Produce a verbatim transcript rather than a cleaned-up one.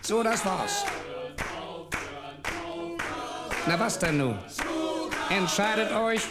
So, das war's. Na was denn nun? Entscheidet euch.